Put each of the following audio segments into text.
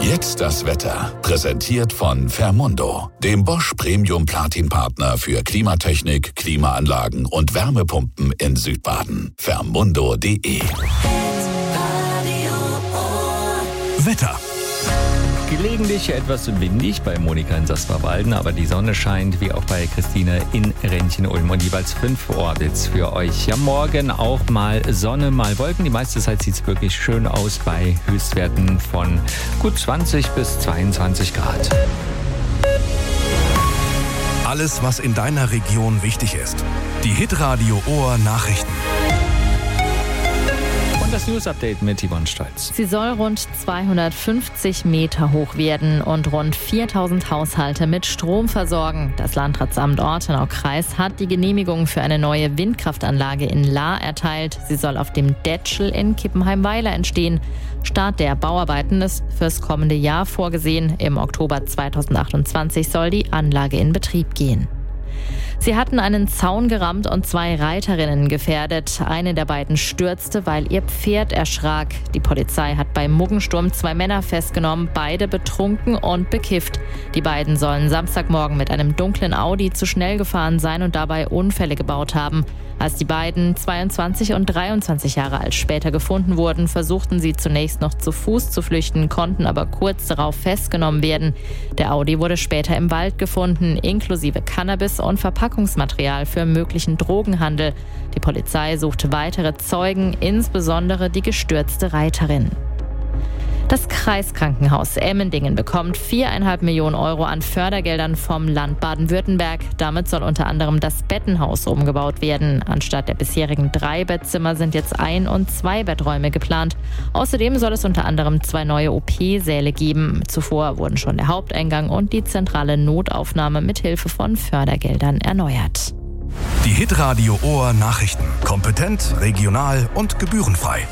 Jetzt das Wetter. Präsentiert von Fermundo, dem Bosch Premium Platin Partner für Klimatechnik, Klimaanlagen und Wärmepumpen in Südbaden. Fermundo.de. Wetter. Gelegentlich etwas windig bei Monika in Sasperwalden, aber die Sonne scheint, wie auch bei Christine in Rentchen-Ulm und jeweils 5 Orbits für euch. Ja, morgen auch mal Sonne, mal Wolken. Die meiste Zeit sieht es wirklich schön aus bei Höchstwerten von gut 20 bis 22 Grad. Alles, was in deiner Region wichtig ist. Die Hitradio Ohr Nachrichten. Das News-Update mit Yvonne Stolz. Sie soll rund 250 Meter hoch werden und rund 4000 Haushalte mit Strom versorgen. Das Landratsamt Ortenau-Kreis hat die Genehmigung für eine neue Windkraftanlage in Lahr erteilt. Sie soll auf dem Detschel in Kippenheim-Weiler entstehen. Start der Bauarbeiten ist fürs kommende Jahr vorgesehen. Im Oktober 2028 soll die Anlage in Betrieb gehen. Sie hatten einen Zaun gerammt und 2 Reiterinnen gefährdet. Eine der beiden stürzte, weil ihr Pferd erschrak. Die Polizei hat beim Muggensturm 2 Männer festgenommen, beide betrunken und bekifft. Die beiden sollen Samstagmorgen mit einem dunklen Audi zu schnell gefahren sein und dabei Unfälle gebaut haben. Als die beiden 22 und 23 Jahre alt später gefunden wurden, versuchten sie zunächst noch zu Fuß zu flüchten, konnten aber kurz darauf festgenommen werden. Der Audi wurde später im Wald gefunden, inklusive Cannabis und Verpackungsmaterial für möglichen Drogenhandel. Die Polizei suchte weitere Zeugen, insbesondere die gestürzte Reiterin. Das Kreiskrankenhaus Emmendingen bekommt 4,5 Millionen Euro an Fördergeldern vom Land Baden-Württemberg. Damit soll unter anderem das Bettenhaus umgebaut werden. Anstatt der bisherigen 3 Bettzimmer sind jetzt 1- und 2-Betträume geplant. Außerdem soll es unter anderem 2 neue OP-Säle geben. Zuvor wurden schon der Haupteingang und die zentrale Notaufnahme mit Hilfe von Fördergeldern erneuert. Die Hitradio Ohr Nachrichten. Kompetent, regional und gebührenfrei.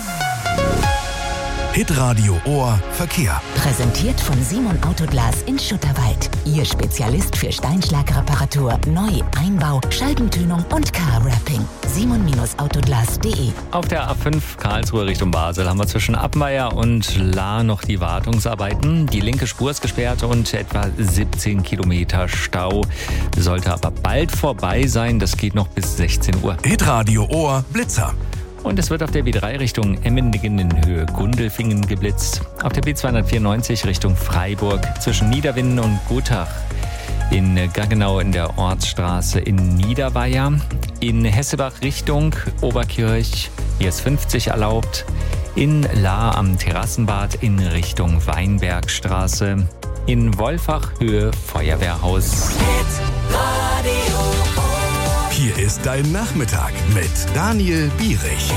Hitradio Ohr Verkehr. Präsentiert von Simon Autoglas in Schutterwald. Ihr Spezialist für Steinschlagreparatur, Neu-, Einbau, Scheibentönung und Car-Wrapping. simon-autoglas.de. Auf der A5 Karlsruhe Richtung Basel haben wir zwischen Abmeier und Lahr noch die Wartungsarbeiten. Die linke Spur ist gesperrt und etwa 17 Kilometer Stau. Sollte aber bald vorbei sein. Das geht noch bis 16 Uhr. Hitradio Ohr Blitzer. Und es wird auf der B3 Richtung Emmendingen in Höhe Gundelfingen geblitzt. Auf der B294 Richtung Freiburg zwischen Niederwinden und Gutach. In Gaggenau in der Ortsstraße in Niederweier. In Hessebach Richtung Oberkirch, hier ist 50 erlaubt. In Lahr am Terrassenbad in Richtung Weinbergstraße. In Wolfach Höhe Feuerwehrhaus. Hier ist dein Nachmittag mit Daniel Bierich.